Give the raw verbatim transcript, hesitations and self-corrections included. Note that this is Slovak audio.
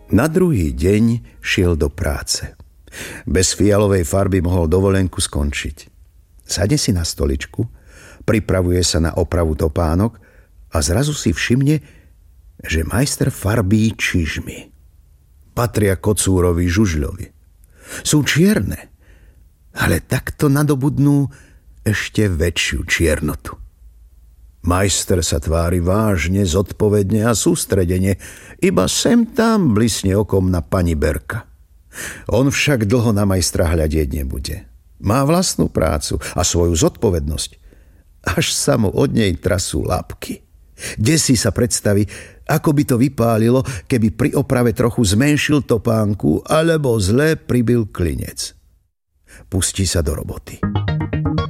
Na druhý deň šiel do práce. Bez fialovej farby mohol dovolenku skončiť. Sadne si na stoličku, pripravuje sa na opravu topánok a zrazu si všimne, že majster farbí čižmy. Patria kocúrovi žužľovi. Sú čierne, ale takto nadobudnú ešte väčšiu čiernotu. Majster sa tvári vážne, zodpovedne a sústredene, iba sem tam blisne okom na pani Berka. On však dlho na majstra hľadieť nebude. Má vlastnú prácu a svoju zodpovednosť. Až sa mu od nej trasú labky. Desí sa predstaví, ako by to vypálilo, keby pri oprave trochu zmenšil topánku alebo zle pribil klinec. Pustí sa do roboty.